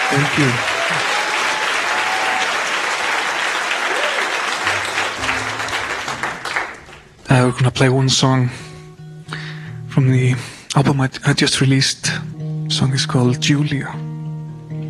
Thank you. We're gonna play one song from the album I just released. The song is called Julia.